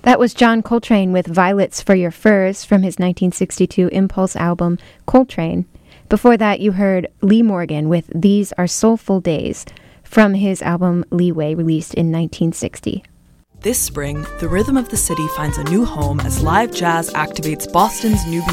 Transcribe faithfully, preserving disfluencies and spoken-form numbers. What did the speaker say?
That was John Coltrane with Violets for Your Furs from his nineteen sixty-two Impulse album, Coltrane. Before that, you heard Lee Morgan with These Are Soulful Days from his album Leeway, released in nineteen sixty. This spring, the Rhythm of the City finds a new home as live jazz activates Boston's Nubian